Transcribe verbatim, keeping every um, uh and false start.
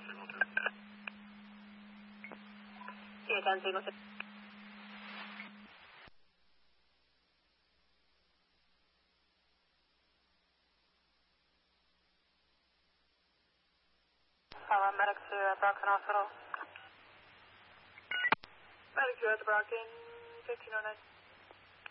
signal two. Yeah, ten signal two. Follow medic to uh, Brockton Hospital. Medic to at the Brockton, fifteen oh nine.